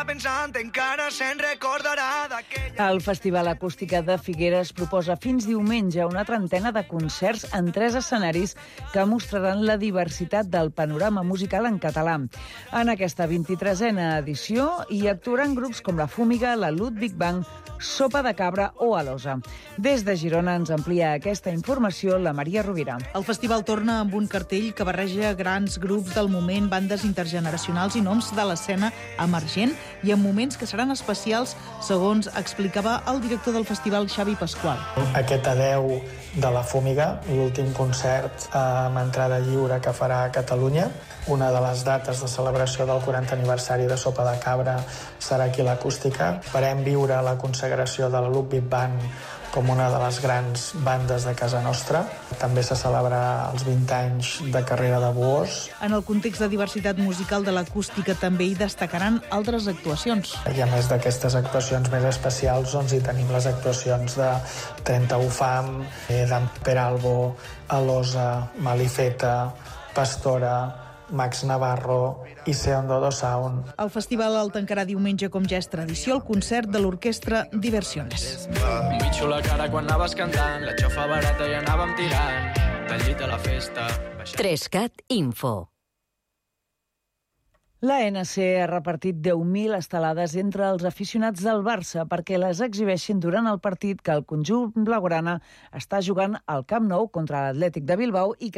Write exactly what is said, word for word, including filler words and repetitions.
pensant, encara se'n recordarà d'aquella... El Festival Acústica de Figueres proposa fins diumenge una trentena de concerts en tres escenaris que mostraran la diversitat del panorama musical en català. En aquesta vint-i-tresena edició hi actuaran grups com la Fúmiga, la Ludwig Band, Sopa de Cabra o Alosa. Des de Girona ens amplia aquesta informació la Maria Rovira. El festival torna amb un cartell que barreja grans grups del moment, bandes intergeneracionals i noms de l'escena emergent i amb moments que seran especials, segons explicava el director del festival, Xavi Pasqual. Aquest adeu de la Fúmiga, l'últim concert amb entrada lliure que farà a Catalunya. Una de les dates de celebració del quaranta aniversari de Sopa de Cabra serà aquí l'Acústica. Farem viure la consagració de la Ludwig Band com una de les grans bandes de casa nostra. També se celebrarà els vint anys de carrera de Buós. En el context de diversitat musical de l'Acústica també hi destacaran altres actuacions. I a més d'aquestes actuacions més especials, doncs hi tenim les actuacions de trenta-u Fam, d'en Peralbo, Alosa, Malifeta, Pastora, Max Navarro i Seondo do Sound. El festival el tancarà diumenge, com ja és tradició, el concert de l'orquestra Diversiones. Un bitxo a la cara quan anaves cantant, la xofa barata i anàvem tirant, del llit a la festa... Trescat Info. La N C ha repartit deu mil estelades entre els aficionats del Barça perquè les exhibeixin durant el partit que el conjunt blaugrana està jugant al Camp Nou contra l'Atlètic de Bilbao i que